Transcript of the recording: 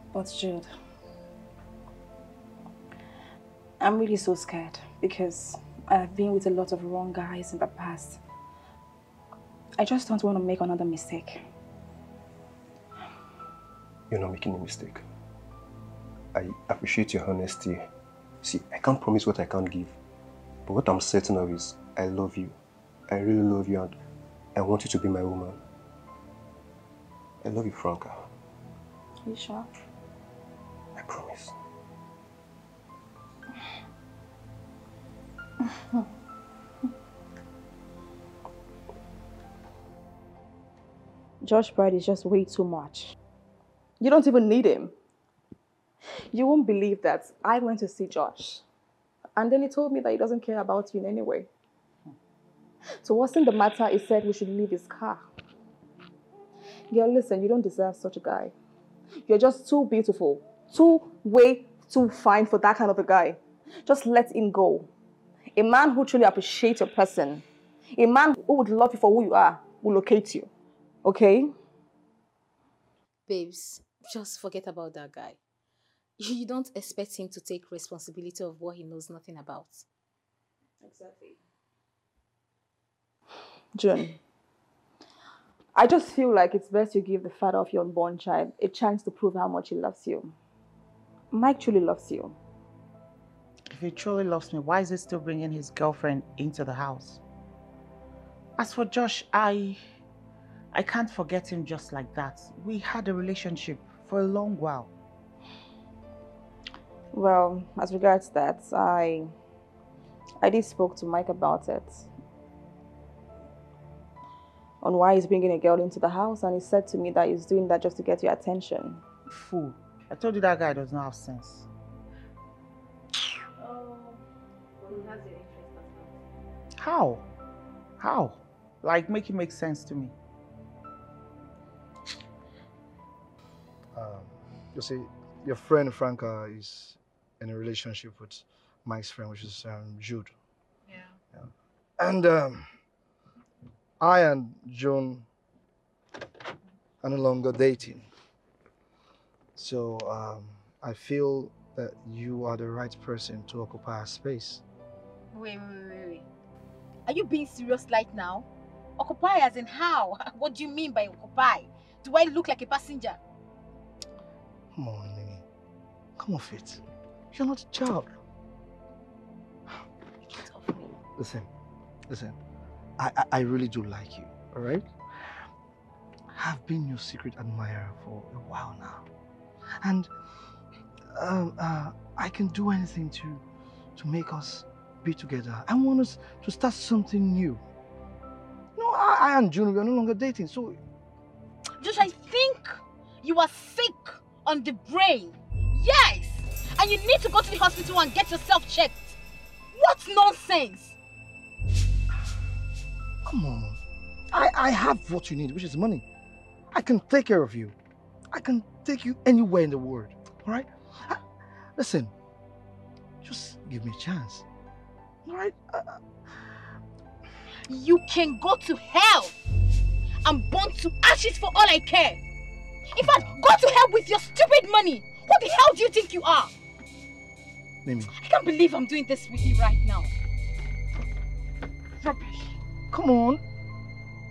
But Jude, I'm really so scared because I've been with a lot of wrong guys in the past. I just don't want to make another mistake. You're not making a mistake. I appreciate your honesty. See, I can't promise what I can't give. But what I'm certain of is, I love you. I really love you and I want you to be my woman. I love you, Franca. Are you sure? I promise. Josh Bride is just way too much. You don't even need him. You won't believe that I went to see Josh. And then he told me that he doesn't care about you in any way. To worsen the matter, he said we should leave his car. Girl, listen, you don't deserve such a guy. You're just too beautiful. Way too fine for that kind of a guy. Just let him go. A man who truly appreciates your person, a man who would love you for who you are, will locate you. Okay? Babes, just forget about that guy. You don't expect him to take responsibility of what he knows nothing about. Exactly. June, I just feel like it's best you give the father of your unborn child a chance to prove how much he loves you. Mike truly loves you. If he truly loves me, why is he still bringing his girlfriend into the house? As for Josh, I can't forget him just like that. We had a relationship for a long while. Well, as regards that, I did spoke to Mike about it. On why he's bringing a girl into the house, and he said to me that he's doing that just to get your attention. Fool. I told you that guy does not have sense. Oh, well, he has your interest as How? How? Like, make it make sense to me. You see, your friend Franca is in a relationship with Mike's friend, which is Jude. Yeah. And I and June are no longer dating. So I feel that you are the right person to occupy our space. Wait. Are you being serious right now? Occupy as in how? What do you mean by occupy? Do I look like a passenger? Come on, Nini. Come off it. You're not a child. Get off me. Listen. I really do like you, all right? I've been your secret admirer for a while now. And I can do anything to make us be together. I want us to start something new. No, I and June, we are no longer dating, so... Josh, I think you are sick on the brain. Yes! And you need to go to the hospital and get yourself checked. What nonsense! Come on. I have what you need, which is money. I can take care of you. I can take you anywhere in the world, all right? Listen, just give me a chance, all right? You can go to hell and burn to ashes for all I care. In fact, go to hell with your stupid money. What the hell do you think you are? Mimi. I can't believe I'm doing this with you right now. Rubbish. Come on.